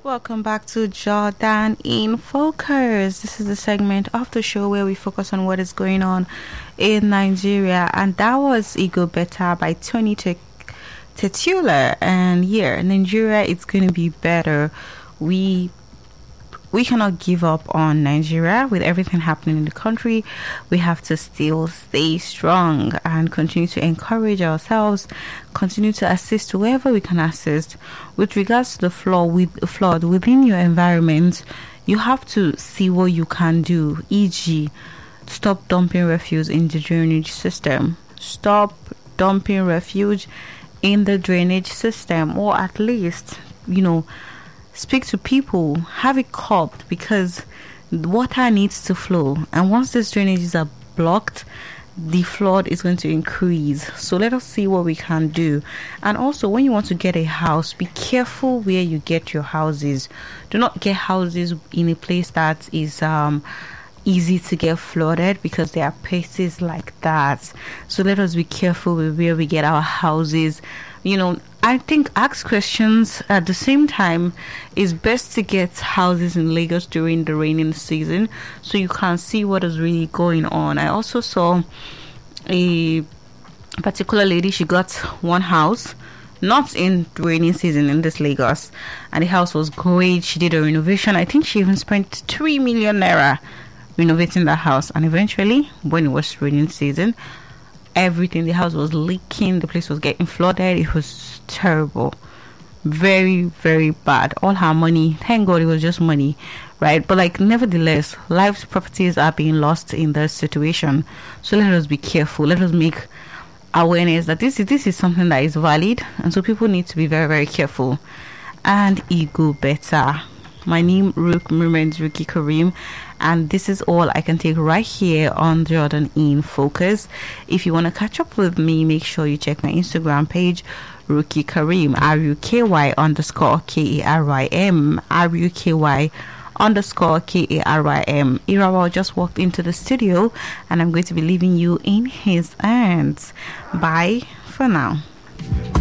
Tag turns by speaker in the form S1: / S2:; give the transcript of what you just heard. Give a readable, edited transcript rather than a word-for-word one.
S1: Welcome back to Jordan in Focus. This is the segment of the show where we focus on what is going on in Nigeria, and that was Ego Better by Tony Tetula. And yeah, Nigeria is going to be better. We cannot give up on Nigeria with everything happening in the country. We have to still stay strong and continue to encourage ourselves, continue to assist whoever we can assist. With regards to the flood within your environment, you have to see what you can do, e.g., stop dumping refuse in the drainage system. Stop dumping refuse in the drainage system, or at least, speak to people, have it curbed, because water needs to flow, and once these drainages are blocked, the flood is going to increase. So let us see what we can do. And also, when you want to get a house, be careful where you get your houses. Do not get houses in a place that is easy to get flooded, because there are places like that. So let us be careful with where we get our houses. I think ask questions. At the same time, it's best to get houses in Lagos during the raining season so you can see what is really going on. I also saw a particular lady. She got one house, not in rainy season in this Lagos, and the house was great. She did a renovation. I think she even spent 3 million naira renovating the house, and eventually, when it was raining season, the house was leaking, the place was getting flooded. It was terrible, very, very bad. All her money, thank God it was just money, right? But nevertheless, lives, properties are being lost in this situation. So let us be careful. Let us make awareness that this is something that is valid, and so people need to be very, very careful. And Ego Better. My name remains Ruki Kareem, and this is all I can take right here on Jordan in Focus. If you want to catch up with me, make sure you check my Instagram page, Ruki Kareem, RUKY_KARYM, RUKY_KARYM. Irawa just walked into the studio, and I'm going to be leaving you in his hands. Bye for now.